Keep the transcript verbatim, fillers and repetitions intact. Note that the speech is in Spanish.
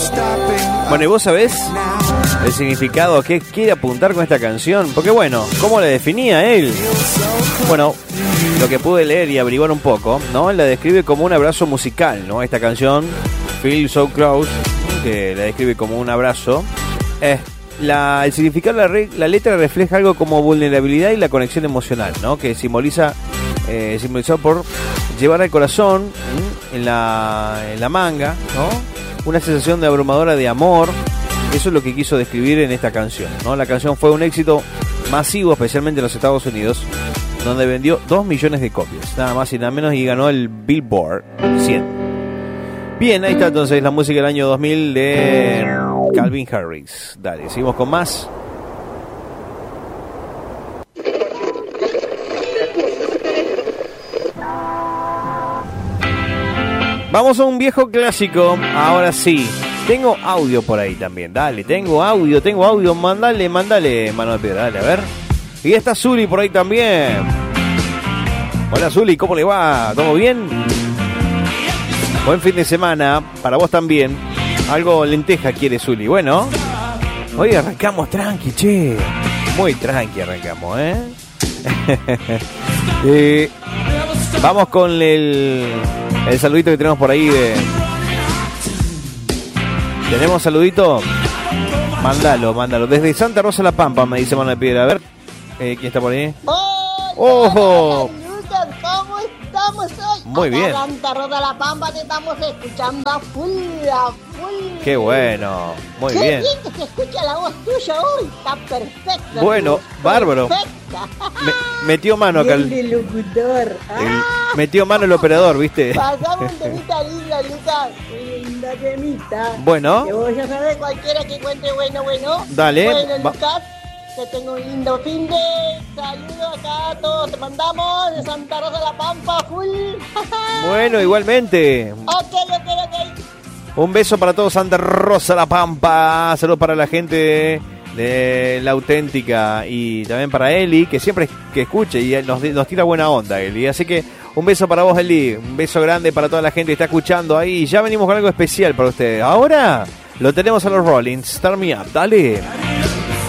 Bueno, ¿y vos sabés el significado a qué quiere apuntar con esta canción? Porque bueno, ¿cómo la definía él? Bueno, lo que pude leer y averiguar un poco, ¿no? La describe como un abrazo musical, ¿no? Esta canción, Feel So Close, que la describe como un abrazo. Eh, la, el significado de la, re, la letra refleja algo como vulnerabilidad y la conexión emocional, ¿no? Que simboliza, eh, simbolizado por llevar al corazón ¿m? en la, en la manga, ¿no? Una sensación de abrumadora de amor. Eso es lo que quiso describir en esta canción, ¿no? La canción fue un éxito masivo, especialmente en los Estados Unidos, donde vendió dos millones de copias, nada más y nada menos, y ganó el Billboard cien. Bien, ahí está entonces la música del año dos mil de Calvin Harris. Dale, seguimos con más. Vamos a un viejo clásico, ahora sí. Tengo audio por ahí también, dale, tengo audio, tengo audio, mandale, mandale, Manuel Piedra, dale, a ver. Y está Zuli por ahí también. Hola Zuli, ¿cómo le va? ¿Todo bien? Buen fin de semana, para vos también. Algo lenteja quiere Zuli, bueno. Hoy arrancamos tranqui, che. Muy tranqui arrancamos, ¿eh? eh vamos con el... El saludito que tenemos por ahí de... ¿Tenemos saludito? Mándalo, mándalo. Desde Santa Rosa La Pampa, me dice Manuel Piedra. A ver, eh, ¿quién está por ahí? ¡Hola! ¡Ojo! ¿Cómo estamos hoy? Muy Acá bien. en Santa Rosa La Pampa te estamos escuchando a full, a full. ¡Qué bueno! Muy Qué bien. bien que se escucha la voz tuya hoy. Está perfecta. Bueno, bárbaro. Perfecta. Me, metió mano acá. El El, de locutor. el, metió mano el operador, ¿viste? Pasamos un temita linda, Lucas. Linda temita. Bueno. Que vos ya sabés, cualquiera que encuentre bueno, bueno. Dale. Bueno, Va. Lucas, que tengo un lindo fin de saludo acá a todos. Te mandamos de Santa Rosa La Pampa, full. Bueno, igualmente. Ok, ok, ok. Un beso para todos, Santa Rosa La Pampa. Saludos para la gente de La Auténtica y también para Eli, que siempre que escuche y nos, nos tira buena onda, Eli. Así que un beso para vos, Eli. Un beso grande para toda la gente que está escuchando ahí. Ya venimos con algo especial para ustedes. Ahora lo tenemos a los Rollins. Start Me Up, dale.